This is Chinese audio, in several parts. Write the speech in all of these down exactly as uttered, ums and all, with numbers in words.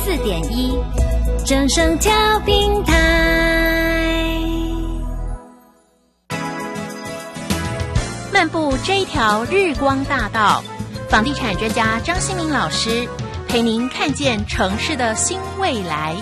四点一，正声调频台。漫步这一条日光大道，房地产专家张新民老师陪您看见城市的新未来。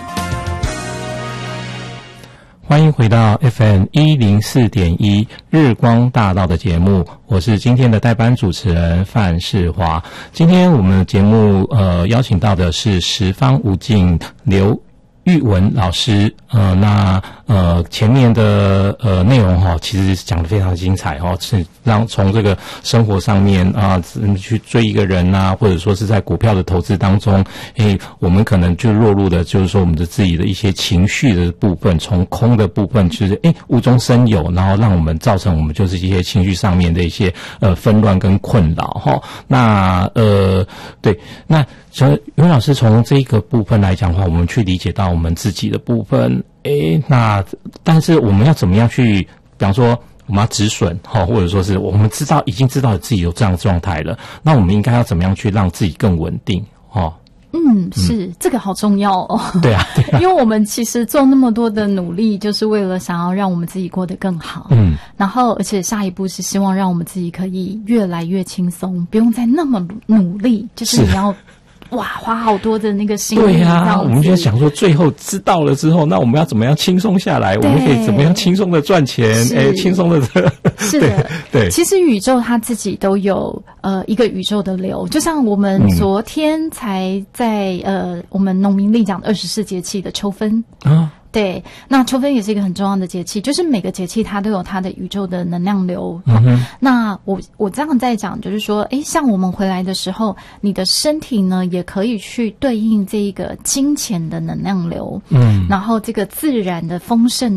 欢迎回到 F M 一零四点一 日光大道的节目，我是今天的代班主持人范世华。今天我们的节目呃邀请到的是十方无尽刘玉文老师，呃，那呃前面的呃内容哈，其实讲得非常精彩哈，是让从这个生活上面啊、呃，去追一个人啊，或者说是在股票的投资当中，诶，我们可能就落入的就是说我们的自己的一些情绪的部分，从空的部分就是诶无中生有，然后让我们造成我们就是一些情绪上面的一些呃纷乱跟困扰哈。那呃对，那所以袁老师从这个部分来讲的话，我们去理解到我们自己的部分，诶，那但是我们要怎么样去，比方说我们要止损哈，或者说是我们知道已经知道自己有这样的状态了，那我们应该要怎么样去让自己更稳定哈？ 嗯，是、嗯、这个好重要哦。 对啊，对啊， 因为我们其实做那么多的努力，就是为了想要让我们自己过得更好。嗯，然后而且下一步是希望让我们自己可以越来越轻松，不用再那么努力，就是你要。哇，花好多的那个心力。对呀、啊， 我们就想说，最后知道了之后，那我们要怎么样轻松下来？我们可以怎么样轻松的赚钱？哎，轻松的是的， 对。对， 其实宇宙它自己都有呃一个宇宙的流，就像我们昨天才在、嗯、呃我们农民历讲二十四节气的秋分啊。对，那秋分也是一个很重要的节气，就是每个节气它都有它的宇宙的能量流。嗯、那我我这样在讲，就是说，诶，像我们回来的时候，你的身体呢也可以去对应这一个金钱的能量流，嗯，然后这个自然的丰盛